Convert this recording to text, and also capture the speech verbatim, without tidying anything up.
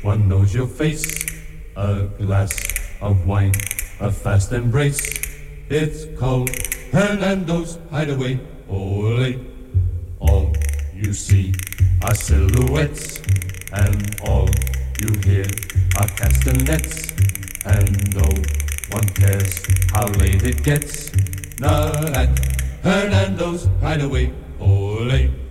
One knows your face, a glass of wine, a fast embrace. It's called Hernando's Hideaway. Ole, all you see are silhouettes, and all you hear are castanets, and no one cares how late it gets. Not at Hernando's Hideaway. Ole.